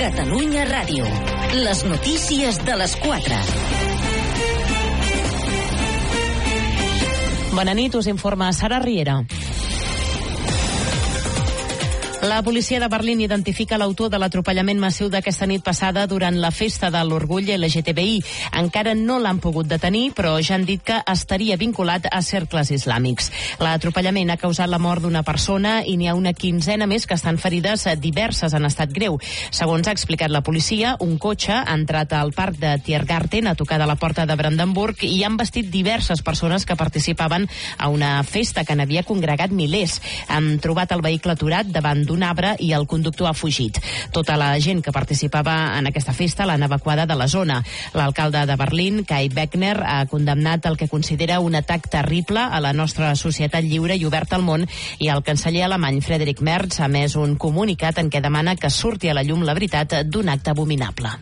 Catalunya Ràdio. Les notícies de les 4. Bona nit, us informa Sara Riera. La policia de Berlín identifica l'autor de l'atropellament massiu d'aquesta nit passada durant la festa de l'orgull LGTBI. Encara no l'han pogut detenir, però ja han dit que estaria vinculat a cercles islàmics. L'atropellament ha causat la mort d'una persona i n'hi ha una quinzena més que estan ferides, diverses en estat greu. Segons ha explicat la policia, un cotxe ha entrat al parc de Tiergarten a tocar de la porta de Brandenburg i han vestit diverses persones que participaven a una festa que n'havia congregat milers. Han trobat el vehicle aturat davant d'un arbre i el conductor ha fugit. Tota la gent que participava en aquesta festa l'han evacuada de la zona. L'alcalde de Berlín, Kai Beckner, ha condemnat el que considera un atac terrible a la nostra societat lliure i oberta al món, i el canceller alemany Friedrich Merz ha emès un comunicat en què demana que surti a la llum la veritat d'un acte abominable.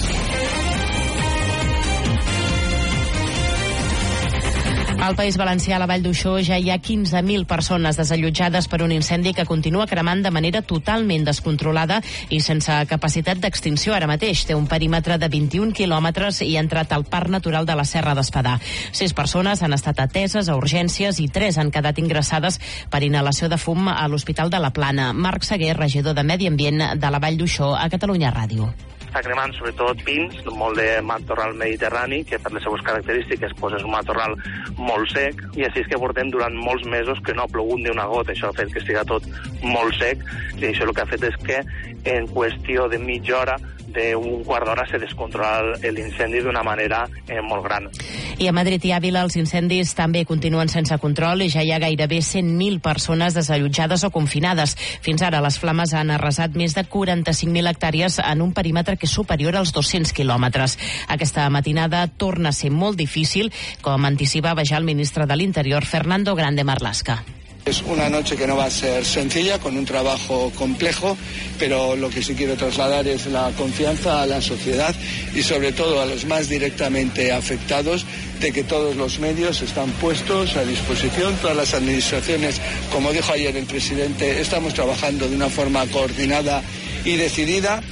Al País Valencià, a la Vall d'Uixó, ja hi ha 15.000 persones desallotjades per un incendi que continua cremant de manera totalment descontrolada i sense capacitat d'extinció ara mateix. Té un perímetre de 21 quilòmetres i ha entrat al Parc Natural de la Serra d'Espadà. 6 persones han estat ateses a urgències i 3 han quedat ingressades per inhalació de fum a l'Hospital de la Plana. Marc Seguer, regidor de Medi Ambient de la Vall d'Uixó, a Catalunya Ràdio. Està cremant sobretot pins, molt de matorral mediterrani, que per les seves característiques és un matorral molt sec, i així és que portem durant molts mesos que no ha plogut ni una gota. Això ha fet que estigui tot molt sec, i això el que ha fet és que en qüestió de mitja hora, d'un quart d'hora, se descontrola l'incendi d'una manera molt gran. I a Madrid i Àvila els incendis també continuen sense control i ja hi ha gairebé 100.000 persones desallotjades o confinades. Fins ara les flames han arrasat més de 45.000 hectàrees en un perímetre que és superior als 200 quilòmetres. Aquesta matinada torna a ser molt difícil, com anticipava ja el ministre de l'Interior, Fernando Grande Marlaska. Es una noche que no va a ser sencilla, con un trabajo complejo, pero lo que sí quiero trasladar es la confianza a la sociedad y sobre todo a los más directamente afectados de que todos los medios están puestos a disposición, todas las administraciones, como dijo ayer el presidente, estamos trabajando de una forma coordinada y decidida.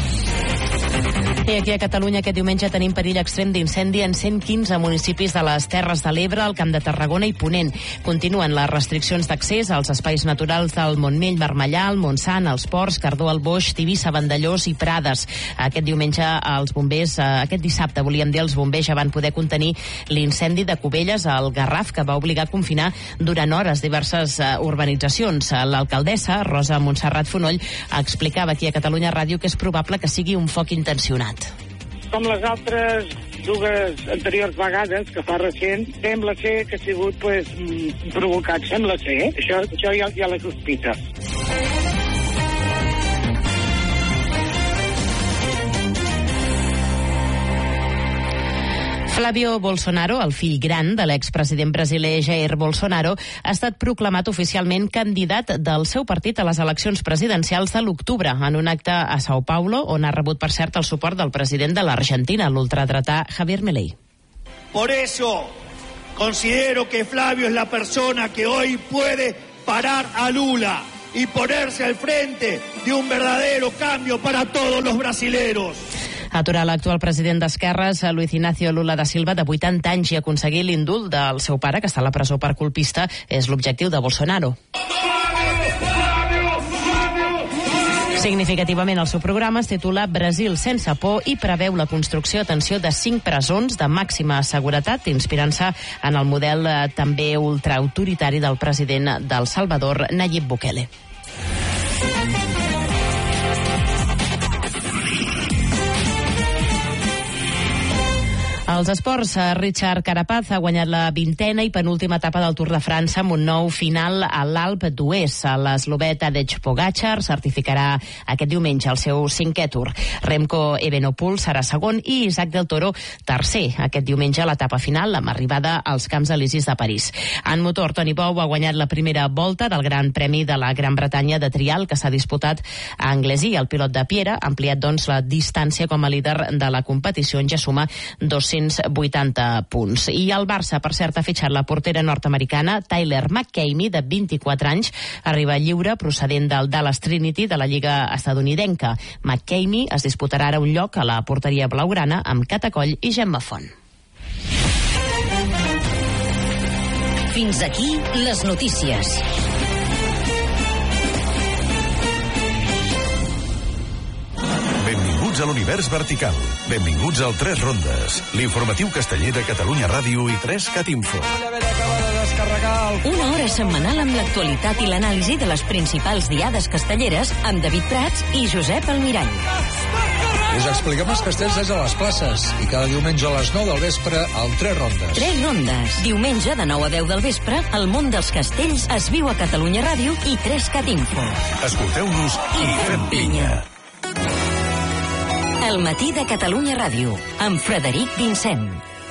I aquí a Catalunya aquest diumenge tenim perill extrem d'incendi en 115 municipis de les Terres de l'Ebre, el Camp de Tarragona i Ponent. Continuen les restriccions d'accés als espais naturals del Montmell, Marmellà, el Montsant, els Ports, Cardó, el Boix, Tivissa, Vandellós i Prades. Aquest diumenge els bombers, aquest dissabte volíem dir, els bombers ja van poder contenir l'incendi de Cubelles al Garraf, que va obligar a confinar durant hores diverses urbanitzacions. L'alcaldessa, Rosa Montserrat Fonoll, explicava aquí a Catalunya Ràdio que és probable que sigui un foc intencionat. Com les altres dues anteriors vegades, que fa recent, sembla ser que ha sigut provocat, sembla ser, això ja la sospita. Flavio Bolsonaro, el fill gran de l'expresident brasiler Jair Bolsonaro, ha estat proclamat oficialment candidat del seu partit a les eleccions presidencials de l'octubre, en un acte a Sao Paulo, on ha rebut, per cert, el suport del president de l'Argentina, l'ultradretà Javier Milei. Por eso considero que Flavio es la persona que hoy puede parar a Lula y ponerse al frente de un verdadero cambio para todos los brasileros. Aturar l'actual president d'Esquerres, Luis Ignacio Lula da Silva, de 80 anys, i aconseguir l'indult del seu pare, que està a la presó per colpista, és l'objectiu de Bolsonaro. Significativament, el seu programa es titula Brasil sense por i preveu la construcció, atenció, de 5 presons de màxima seguretat, inspirant-se en el model també ultraautoritari del president del Salvador, Nayib Bukele. Als esports, Richard Carapaz ha guanyat la 20ª i penúltima etapa del Tour de França amb un nou final a l'Alpe d'Huez. L'eslovè Tadej Pogačar certificarà aquest diumenge el seu 5è Tour. Remco Evenepoel serà segon i Isaac del Toro tercer aquest diumenge a l'etapa final, amb arribada als Camps Elisis de París. En motor, Toni Bou ha guanyat la primera volta del Gran Premi de la Gran Bretanya de trial que s'ha disputat a Anglesey. El pilot de Piera ha ampliat, doncs, la distància com a líder de la competició, en ja suma 200 280 punts. I el Barça, per cert, ha fitxat la portera nord-americana Tyler McCamey, de 24 anys, arriba lliure procedent del Dallas Trinity de la Lliga estadounidenca. McCamey es disputarà ara un lloc a la porteria blaugrana amb Cata Coll i Gemma Font. Fins aquí les notícies. Benvinguts a l'univers vertical. Benvinguts al 3 Rondes, l'informatiu casteller de Catalunya Ràdio i 3cat Info. Una hora setmanal amb l'actualitat i l'anàlisi de les principals diades castelleres amb David Prats i Josep Almirall. Us expliquem els castells des de les places i cada diumenge a les 9 del vespre al 3 Rondes. 3 Rondes. Diumenge de 9 a 10 del vespre, el món dels castells es viu a Catalunya Ràdio i 3cat Info. Escolteu-nos i fem pinya. El matí de Catalunya Ràdio, amb Frederic Vincent.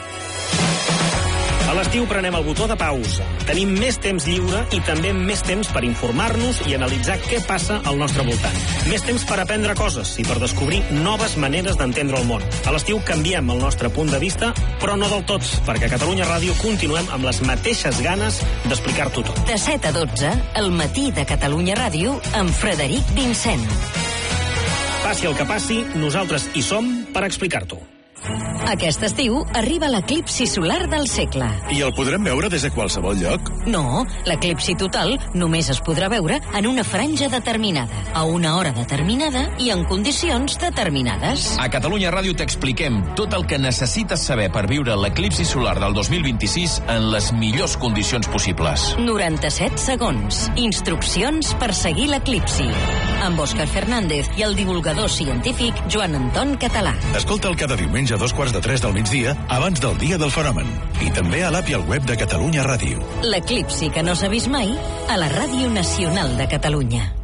A l'estiu prenem el botó de pausa. Tenim més temps lliure i també més temps per informar-nos i analitzar què passa al nostre voltant. Més temps per aprendre coses i per descobrir noves maneres d'entendre el món. A l'estiu canviem el nostre punt de vista, però no del tot, perquè a Catalunya Ràdio continuem amb les mateixes ganes d'explicar-t'ho tot. De 7 a 12, el matí de Catalunya Ràdio, amb Frederic Vincent. Passi el que passi, nosaltres hi som per explicar-t'ho. Aquest estiu arriba l'eclipsi solar del segle. I el podrem veure des de qualsevol lloc? No, l'eclipsi total només es podrà veure en una franja determinada, a una hora determinada i en condicions determinades. A Catalunya Ràdio t'expliquem tot el que necessites saber per viure l'eclipsi solar del 2026 en les millors condicions possibles. 97 segons. Instruccions per seguir l'eclipsi. Amb Òscar Fernández i el divulgador científic Joan Anton Català. Escolta'l cada diumenge a 2:45 del migdia, abans del dia del fenomen. I també a l'app i al web de Catalunya Ràdio. L'eclipsi que no s'ha vist mai a la Ràdio Nacional de Catalunya.